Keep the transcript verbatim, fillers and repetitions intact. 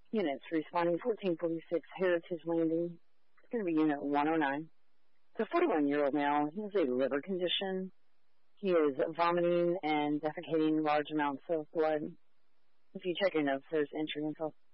Units responding fourteen forty-six Heritage Landing. It's going to be Unit one oh nine. It's a forty-one-year-old male. He has a liver condition. He is vomiting and defecating large amounts of blood. If you check your notes, there's entry info.